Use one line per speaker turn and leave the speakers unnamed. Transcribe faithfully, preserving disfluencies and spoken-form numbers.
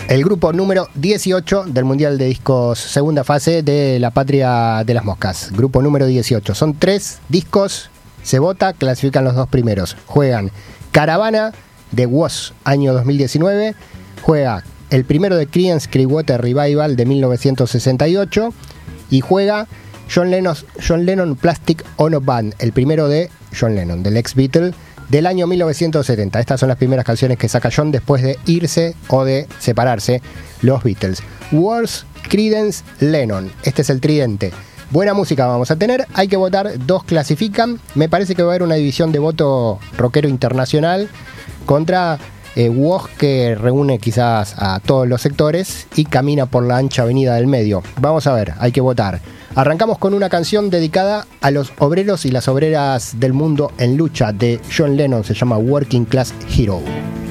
El grupo número dieciocho del Mundial de Discos segunda fase de la Patria de las Moscas. Grupo número dieciocho. Son tres discos, se vota, clasifican los dos primeros. Juegan Caravana de Woz, año dos mil diecinueve. Juega el primero de Creedence Clearwater Revival de mil novecientos sesenta y ocho. Y juega John Lennon, John Lennon Plastic Ono Band, el primero de John Lennon, del ex Beatle, del año mil novecientos setenta. Estas son las primeras canciones que saca John después de irse o de separarse los Beatles. Woz, Creedence, Lennon. Este es el tridente. Buena música vamos a tener. Hay que votar, dos clasifican. Me parece que va a haber una división de voto rockero internacional contra eh, Woz, que reúne quizás a todos los sectores y camina por la ancha avenida del medio. Vamos a ver, hay que votar. Arrancamos con una canción dedicada a los obreros y las obreras del mundo en lucha de John Lennon. Se llama Working Class Hero.